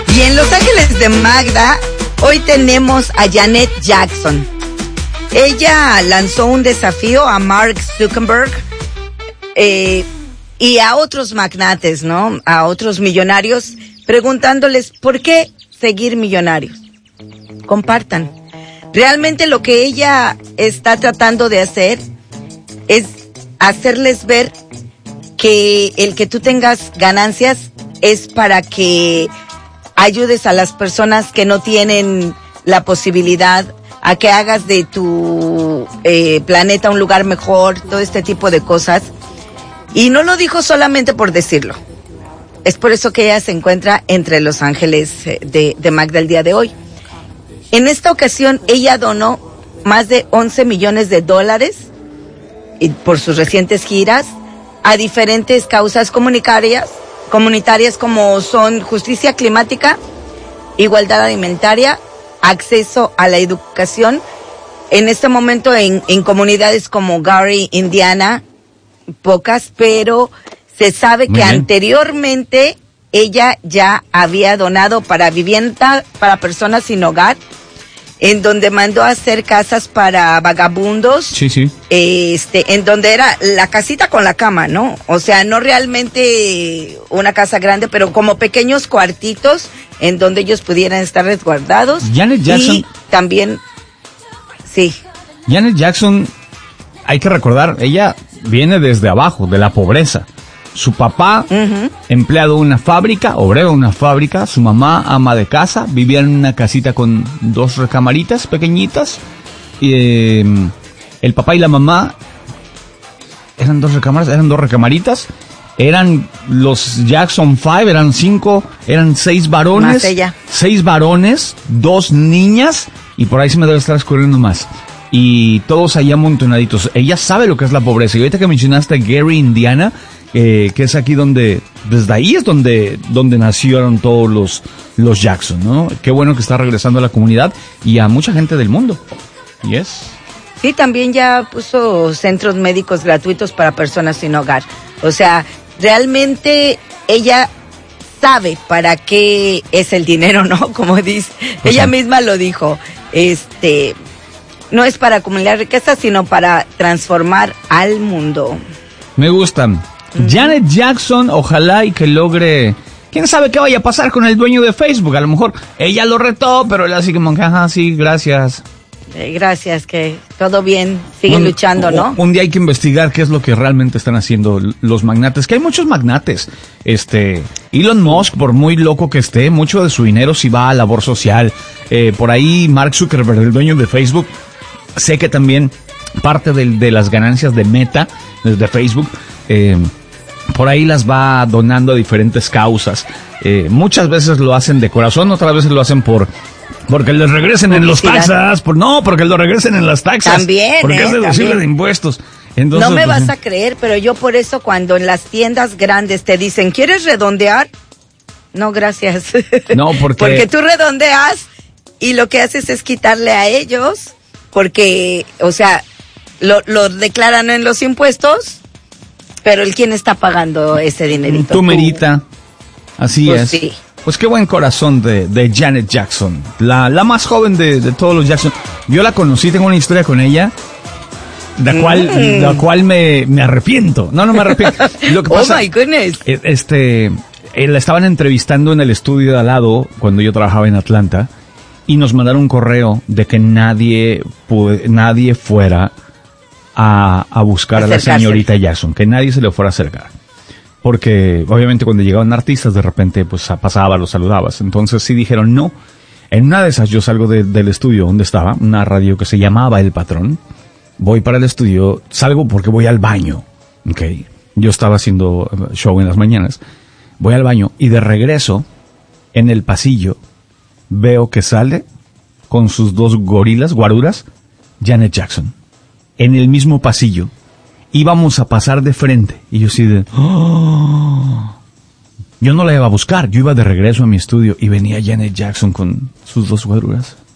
Y en Los Ángeles de Magda, hoy tenemos a Janet Jackson. Ella lanzó un desafío a Mark Zuckerberg y a otros magnates, ¿no? A otros millonarios, preguntándoles por qué seguir millonarios. Compartan. Realmente lo que ella está tratando de hacer es hacerles ver que el que tú tengas ganancias es para que ayudes a las personas que no tienen la posibilidad, a que hagas de tu planeta un lugar mejor, todo este tipo de cosas. Y no lo dijo solamente por decirlo. Es por eso que ella se encuentra entre Los Ángeles de Magda el día de hoy. En esta ocasión, ella donó más de $11 millones y por sus recientes giras a diferentes causas comunitarias como son justicia climática, igualdad alimentaria, acceso a la educación. En este momento en comunidades como Gary, Indiana, pocas, pero se sabe que anteriormente ella ya había donado para vivienda para personas sin hogar, en donde mandó a hacer casas para vagabundos. Sí. En donde era la casita con la cama, ¿no? O sea, no realmente una casa grande, pero como pequeños cuartitos en donde ellos pudieran estar resguardados. Janet Jackson. Y también, sí. Janet Jackson, hay que recordar, ella viene desde abajo, de la pobreza. Su papá, empleado de una fábrica, obrero de una fábrica, su mamá, ama de casa, vivían en una casita con 2 recamaritas pequeñitas. El papá y la mamá, eran 2 recamaritas, eran los Jackson 5, eran 6 varones. Más ella. 6 varones, 2 niñas, y por ahí se me debe estar escurriendo más. Y todos allá amontonaditos. Ella sabe lo que es la pobreza. Y ahorita que mencionaste a Gary, Indiana, que es aquí desde ahí es donde nacieron todos los Jackson, ¿no? Qué bueno que está regresando a la comunidad y a mucha gente del mundo. Yes. Sí, también ya puso centros médicos gratuitos para personas sin hogar. O sea, realmente ella sabe para qué es el dinero, ¿no? Como dice, ella misma lo dijo. No es para acumular riqueza, sino para transformar al mundo. Me gustan. Janet Jackson, ojalá y que logre... ¿Quién sabe qué vaya a pasar con el dueño de Facebook? A lo mejor ella lo retó, pero él así como, sí, gracias. Gracias, que todo bien, siguen luchando, ¿no? Un día hay que investigar qué es lo que realmente están haciendo los magnates, que hay muchos magnates. Elon Musk, por muy loco que esté, mucho de su dinero sí va a labor social. Por ahí Mark Zuckerberg, el dueño de Facebook, sé que también parte de las ganancias de Meta, de Facebook, por ahí las va donando a diferentes causas. Muchas veces lo hacen de corazón, otras veces lo hacen porque les regresen en los taxas, porque lo regresen en las taxas. También, porque es deducible de impuestos. Entonces, no me vas a creer, pero yo por eso cuando en las tiendas grandes te dicen, ¿quieres redondear? No, gracias. No, porque tú redondeas y lo que haces es quitarle a ellos, porque, o sea, lo declaran en los impuestos, pero ¿quién está pagando ese dinerito? Tú, Merita. Así pues es. Sí. Pues qué buen corazón de Janet Jackson, la más joven de todos los Jackson. Yo la conocí, tengo una historia con ella, la cual me arrepiento. No me arrepiento. Lo que pasa, oh my goodness. La estaban entrevistando en el estudio de al lado cuando yo trabajaba en Atlanta y nos mandaron un correo de que nadie fuera a buscar a la señorita Jackson, que nadie se le fuera a acercar. Porque obviamente cuando llegaban artistas de repente pues pasaba, los saludabas. Entonces sí dijeron no. En una de esas yo salgo del estudio donde estaba, una radio que se llamaba El Patrón. Voy para el estudio, salgo porque voy al baño. Okay. Yo estaba haciendo show en las mañanas. Voy al baño y de regreso en el pasillo veo que sale con sus 2 guaruras, Janet Jackson. En el mismo pasillo. Íbamos a pasar de frente. Y yo así de... ¡oh! Yo no la iba a buscar. Yo iba de regreso a mi estudio y venía Janet Jackson con sus 2 guaruras.